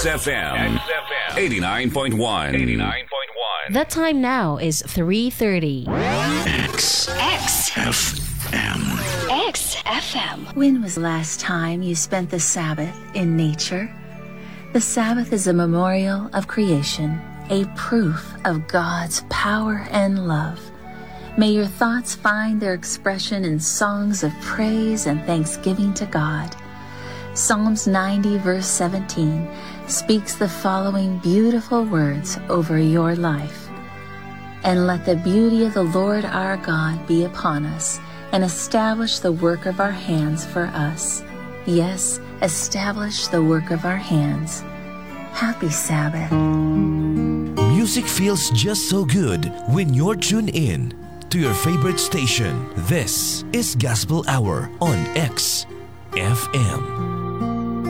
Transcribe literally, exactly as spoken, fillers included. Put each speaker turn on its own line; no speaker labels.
F M. eighty-nine point one. eighty-nine point one.
The time now is three thirty.
X.
X.
F M.
X F M.
When was the last time you spent the Sabbath in nature? The Sabbath is a memorial of creation, a proof of God's power and love. May your thoughts find their expression in songs of praise and thanksgiving to God. Psalms ninety verse seventeen speaks the following beautiful words over your life. And let the beauty of the Lord our God be upon us, and establish the work of our hands for us. Yes, establish the work of our hands. Happy Sabbath.
Music feels just so good when you're tuned in to your favorite station. This is Gospel Hour on X F M.